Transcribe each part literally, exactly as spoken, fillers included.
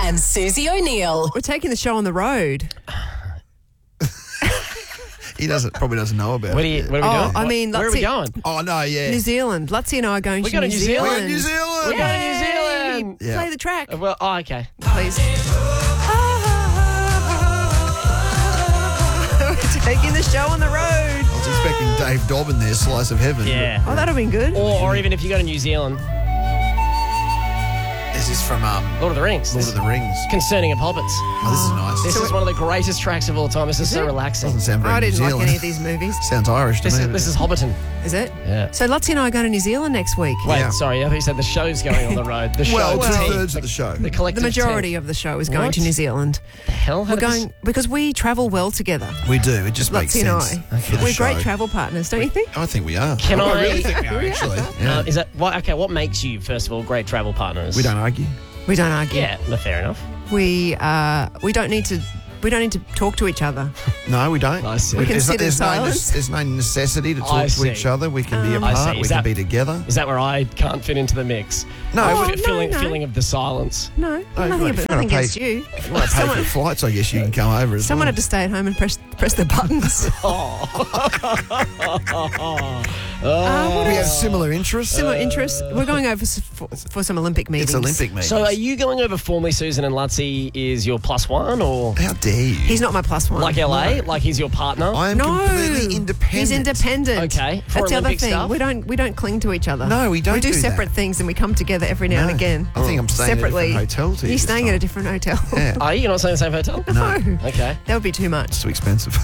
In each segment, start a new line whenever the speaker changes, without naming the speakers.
and Susie O'Neill.
We're taking the show on the road.
He doesn't probably doesn't know about
What are,
it.
you, what are we
Oh,
doing?
I mean,
Where are we
let's
going?
Oh, no, yeah.
New Zealand. Lutzi and I are going
We're
to
going
New
to New Zealand.
Zealand.
We're in New Zealand.
We're going to New Zealand.
Yeah.
Play the track,
Uh, Well, oh, okay.
please. We're taking the show on the road.
I was expecting Dave Dobbin there, Slice of Heaven.
Yeah.
Oh, that'd have been good.
Or, or even if you go to New Zealand,
This is from um,
Lord of the Rings.
Lord of the Rings.
Concerning of Hobbits.
Oh, this is nice.
This
This
is one of the greatest tracks of all time. This is, so
it?
relaxing.
doesn't sound very
I
New
didn't like
Zealand.
any of these movies.
Sounds Irish to
This
me.
is, this is Hobbiton.
Is it?
Yeah.
So Lutzi and I are going to New Zealand next week.
Wait,
Yeah.
sorry. I thought you said the show's going on the road. The show.
well,
the
two
team,
thirds of the show.
The
The
collective
majority
team.
of the show is going
What?
to New Zealand.
The hell? How
We're
did this-
going because we travel well together.
We do. It just makes
Lutzi and
sense.
I.
for the
We're great
show.
travel partners, don't you think?
I think we are.
Can
I
I-
really think we are, actually. Yeah.
Uh, is that what? Okay, what makes you first of all great travel partners?
we don't argue.
We don't argue.
Yeah, no, fair enough.
We uh, we don't need to we don't need to talk to each other.
No, we don't.
I see.
We can
There's no-
sit in
there's no nece-
silence.
There's no necessity to talk
I
to
see.
each other. We can be
Um,
I
apart.
see.
We
Is
can
that-
be together.
Is that where I can't fit into the mix?
No,
Oh,
if,
no,
feeling
no.
feeling of the silence.
No,
No,
nothing,
if you
but
wanna
nothing
pay-
against you.
if you want to pay
Someone,
for flights, I guess you can come over as
someone
well.
had to stay at home and press press the buttons. Uh, what
We
else?
have similar interests.
Similar interests. We're going over s- for, for some Olympic meetings.
It's Olympic meetings.
So, are you going over formally, Susan and Lutzi? Is your plus one or
How dare you?
He's not my plus one.
like L A? Like he's your partner?
I am
no,
completely independent.
He's independent.
Okay, for
that's the other
Olympic
thing.
stuff?
We don't we don't cling to each other.
No, we don't
We do,
do that.
separate things, and we come together every now
No.
and again.
I think I'm staying
separately.
at a different hotel to you
You're
this
staying at
time.
a different hotel.
Yeah,
Are you? You're not staying in the same hotel?
No,
Okay.
that would be too much.
it's too expensive.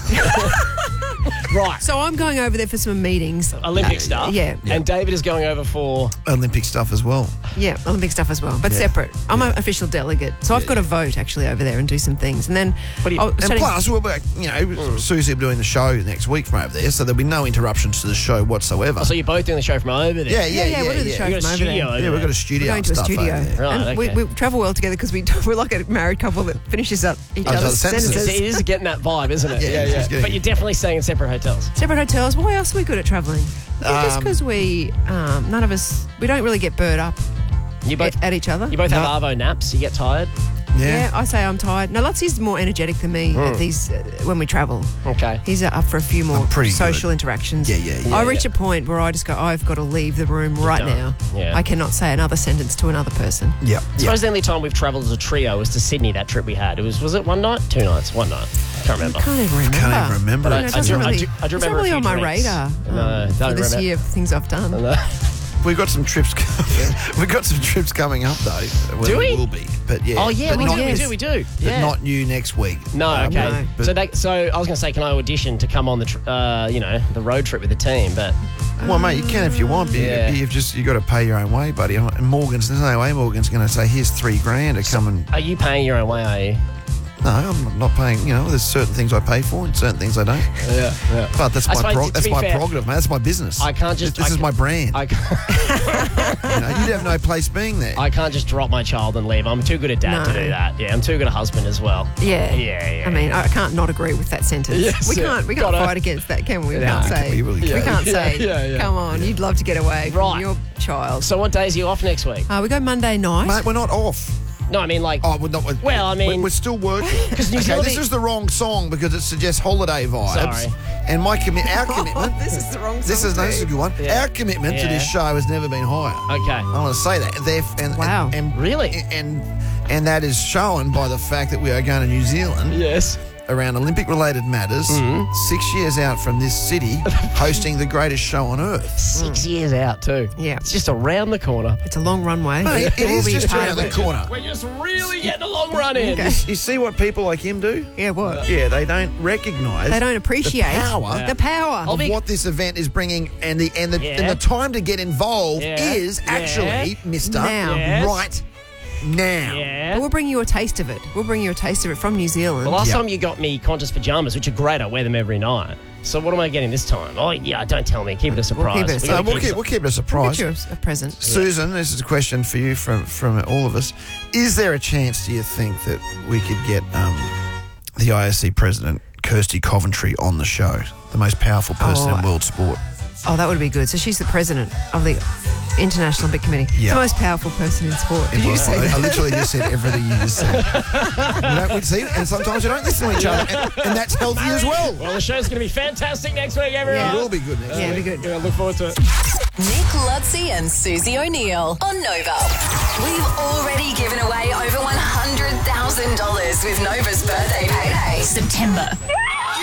Right.
So I'm going over there for some meetings.
Olympic stuff.
yeah.
And David is going over for.
Olympic stuff as well.
Yeah, Olympic stuff as well, but
Yeah.
separate. I'm an official delegate, so I've
Yeah,
got to
yeah.
vote actually over there and do some things, and then.
What do you-
I'll-
And
starting-
plus, we'll be, you know, Susie will be doing the show next week from over there, so there'll be no interruptions to the show whatsoever.
Oh, so you're both doing the show from over there?
yeah, yeah,
yeah, yeah, we'll do the
yeah.
show
You got a
from over
studio
there.
over
Yeah,
there.
we've got a studio
We're going
and
to a
stuff
studio,
over there.
Right,
and
okay.
we, we travel well together because we we're like a married couple that finishes up each
Oh,
other's
so the sentences.
sentences.
It is getting that vibe, isn't it?
Yeah, it's getting-
But you're definitely staying in separate hotels.
Separate hotels. Why else are we good at travelling? Yeah, just
Um,
because we, um, none of us, we don't really get burnt up
You both.
at, at each other.
You both have
No.
Arvo naps. You get tired.
Yeah, I say I'm tired. No, Lutzi's more energetic than me
Hmm.
at these uh, when we travel.
Okay.
He's uh, up for a few more
I'm pretty
social
good.
interactions.
Yeah, yeah, yeah,
I reach
yeah.
a point where I just go, I've got to leave the room right
done.
now.
Yeah.
I cannot say another sentence to another person.
Yeah,
I
yeah.
suppose the only time we've travelled as a trio was to Sydney. That trip we had. It was. Was it one night? Two nights. One night. Can't remember.
I can't even remember.
Can't even remember
But
it.
No, it
I
doesn't
do- I
really,
do- I do
it's
remember
not
a
really
few
on my
drinks.
radar
No,
um,
don't
for this
remember.
year of things I've done.
No.
We've got some trips. We've got some trips coming up though. Well,
Do we?
Will be, but yeah.
Oh yeah,
but
we
not,
do. We
yes.
do. We do.
But
Yeah.
not you next week.
No,
Um,
okay.
No.
but-
so, they, so I was going to say, can I audition to come on the, tr- uh, you know, the road trip with the team? But
Well, mate, you can if you want. But
Yeah.
you, you've just you got to pay your own way, buddy. And Morgan's there's no way Morgan's going to say here's three grand to come and.
are you paying your own way? Are you?
No, I'm not paying. You know, there's certain things I pay for and certain things I don't.
Yeah, yeah.
But that's
I
my
suppose,
pro-
to
that's
be
my
fair,
prerogative, mate. That's my business.
I can't just-
This, this
I
is
ca-
my brand.
I can't,
you know, you'd have no place being there.
I can't just drop my child and leave. I'm too good a dad to
No.
do that. Yeah, I'm too good a husband as well.
Yeah.
Yeah, yeah.
I mean, I can't not agree with that sentence.
Yes,
we
yeah.
can't we can't
Gotta-
fight against that, can we? We
Yeah.
can't say.
We really
we
can't.
can't
Yeah,
say,
yeah, yeah.
come on, you'd love to get away from
Right.
your child.
So what days are you off next week?
Uh, we go Monday night.
Mate, we're not off.
No, I mean like.
Oh, we're not. We're,
Well, I mean-
we're, we're still working.
'Cause New
okay,
Zealand-
this is the wrong song because it suggests holiday vibes.
Sorry.
And my commi- our commitment.
this is the wrong
This
song
is no, this is a
too.
good one.
Yeah.
Our commitment to
Yeah.
this show has never been higher.
Okay.
I want to say that. They're, and,
Wow.
And, and
Really?
And and that is shown by the fact that we are going to New Zealand
Yes.
around Olympic-related matters.
Mm-hmm.
Six years out from this city, hosting the greatest show on earth.
Six years out too.
Yeah.
It's just around the corner.
It's a long runway.
Mate, it
We'll
is
be
just
part
around
of
the
it.
corner.
We're just really getting a long run in.
Okay.
You see what people like him do?
Yeah, what?
Yeah, they don't recognise.
They don't appreciate
the power.
the power.
I'll
of
be-
what this event is bringing, and the and the
Yeah.
and the time to get involved
Yeah.
is
Yeah.
actually, Mister
Now.
Yes.
right now.
Yeah.
But we'll bring you a taste of it. We'll bring you a taste of it from New Zealand.
The last
Yeah.
time you got me Qantas pajamas, which are great, I wear them every night. So what am I getting this time? Oh yeah, don't tell me. Keep it a surprise.
keep it a
We
So
gotta
we'll
keep
keep
it-
we'll keep it a
We'll
surprise.
get you a, a present.
Susan, this is a question for you from from all of us. Is there a chance, do you think, that we could get um, the I S C president, Kirsty Coventry, on the show? The most powerful person
Oh,
in world sport.
Oh, that would be good. So she's the president of the International Olympic Committee.
Yeah.
The most powerful person in sport. Did
It
you
was.
say
I,
that?
I literally just said everything you just said. You know, we see, and sometimes you don't listen to each other, and, and that's healthy as well.
Well, the show's going to be fantastic next week, everyone.
It will be good next
Yeah,
week.
be good.
Yeah, look forward to it.
Nick Lutzi and Susie O'Neill on Nova. We've already given away over one hundred thousand dollars with Nova's birthday payday.
September.